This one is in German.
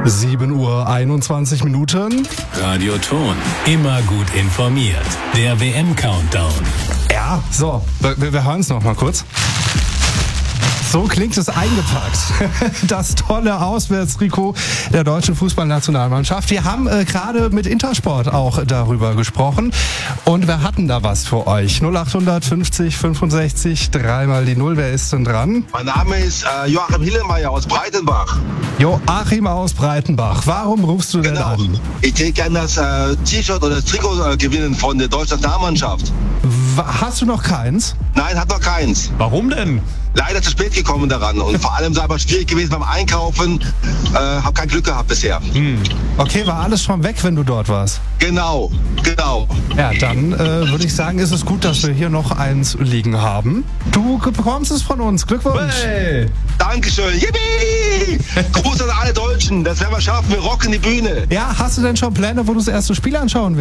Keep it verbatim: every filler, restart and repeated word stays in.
sieben Uhr einundzwanzig Minuten. Radio Ton, immer gut informiert. Der W M-Countdown. Ja, so, wir, wir hören es noch mal kurz. So klingt es eingepackt. Das tolle Auswärtstrikot der deutschen Fußballnationalmannschaft. Wir haben äh, gerade mit Intersport auch darüber gesprochen. Und wir hatten da was für euch. null acht fünfzig fünfundsechzig, dreimal die Null. Wer ist denn dran? Mein Name ist äh, Joachim Hillemeyer aus Breitenbach. Joachim aus Breitenbach. Warum rufst du denn Genau. an? Ich hätte gerne das äh, T-Shirt oder das Trikot äh, gewinnen von der deutschen Nationalmannschaft. Hast du noch keins? Nein, hat noch keins. Warum denn? Leider zu spät gekommen daran und vor allem sei aber schwierig gewesen beim Einkaufen. Äh, hab kein Glück gehabt bisher. Hm. Okay, war alles schon weg, wenn du dort warst? Genau, genau. Ja, dann äh, würde ich sagen, ist es gut, dass wir hier noch eins liegen haben. Du bekommst es von uns. Glückwunsch. Hey. Dankeschön. Yippie! Gruß an alle Deutschen. Das werden wir schaffen. Wir rocken die Bühne. Ja, hast du denn schon Pläne, wo du das erste Spiel anschauen willst?